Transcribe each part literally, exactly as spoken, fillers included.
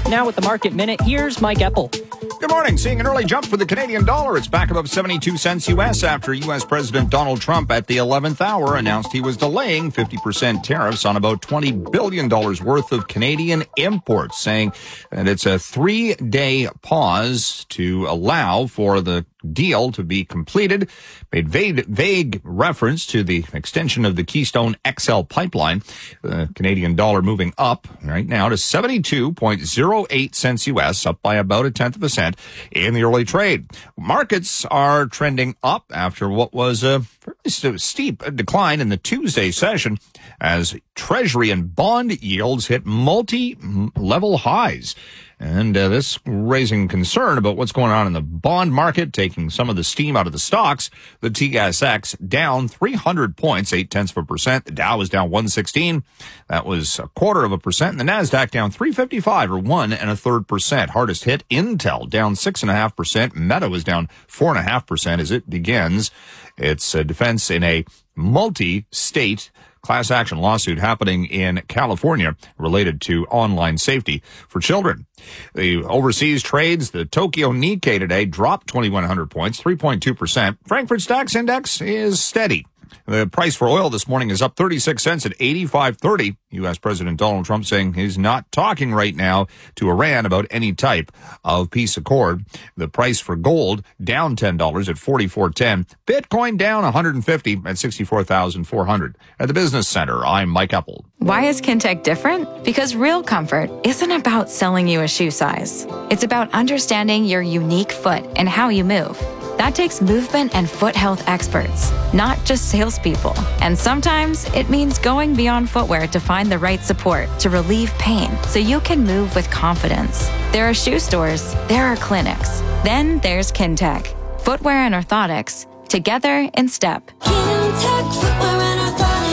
Now with the Market Minute, here's Mike Eppel. Good morning. Seeing an early jump for the Canadian dollar. It's back above seventy-two cents U S after U S President Donald Trump at the eleventh hour announced he was delaying fifty percent tariffs on about twenty billion dollars worth of Canadian imports, saying that it's a three-day pause to allow for the deal to be completed. Made vague, vague reference to the extension of the Keystone X L pipeline. The Canadian dollar moving up right now to seventy-two point zero eight cents U S, up by about a tenth of a cent in the early trade. Markets are trending up after what was a fairly steep decline in the Tuesday session as Treasury and bond yields hit multi-level highs. And uh, this raising concern about what's going on in the bond market, taking some of the steam out of the stocks. The T S X down three hundred points, eight tenths of a percent. The Dow was down one sixteen. That was a quarter of a percent. And the NASDAQ down three fifty-five, or one and a third percent. Hardest hit, Intel down six and a half percent. Meta was down four and a half percent as it begins its uh, defense in a multi-state class action lawsuit happening in California related to online safety for children. The overseas trades, the Tokyo Nikkei today dropped twenty-one hundred points, three point two percent. Frankfurt Stocks Index is steady. The price for oil this morning is up thirty-six cents at eighty-five thirty. U S President Donald Trump saying he's not talking right now to Iran about any type of peace accord. The price for gold down ten dollars at forty-four ten. Bitcoin down one hundred fifty at sixty-four thousand four hundred. At the Business Center, I'm Mike Eppel. Why is Kintec different? Because real comfort isn't about selling you a shoe size. It's about understanding your unique foot and how you move. That takes movement and foot health experts, not just salespeople. And sometimes it means going beyond footwear to find the right support to relieve pain so you can move with confidence. There are shoe stores, there are clinics. Then there's Kintec. Footwear and orthotics, together in step. Kintec Footwear and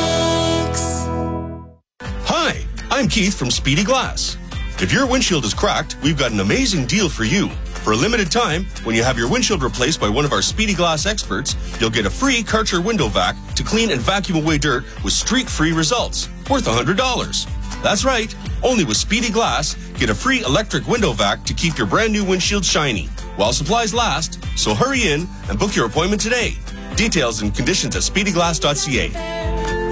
Orthotics. Hi, I'm Keith from Speedy Glass. If your windshield is cracked, we've got an amazing deal for you. For a limited time, when you have your windshield replaced by one of our Speedy Glass experts, you'll get a free Karcher window vac to clean and vacuum away dirt with streak-free results, worth one hundred dollars. That's right, only with Speedy Glass, get a free electric window vac to keep your brand new windshield shiny, while supplies last, so hurry in and book your appointment today. Details and conditions at speedy glass dot c a.